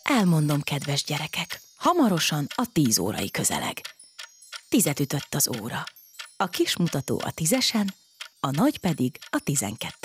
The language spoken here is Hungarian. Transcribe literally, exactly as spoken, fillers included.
Elmondom, kedves gyerekek, hamarosan a tíz órai közeleg. Tizet ütött az óra. A kis mutató a tízesen, a nagy pedig a tizenkettesen.